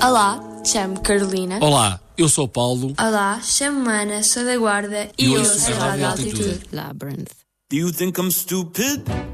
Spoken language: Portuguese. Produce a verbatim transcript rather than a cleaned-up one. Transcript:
Olá, chamo-me Carolina. Olá, eu sou Paulo. Olá, chamo-me Ana, sou da Guarda E e ouço ouço a a Rádio Rádio Altitude. Altitude. Labyrinth. Do you think I'm stupid?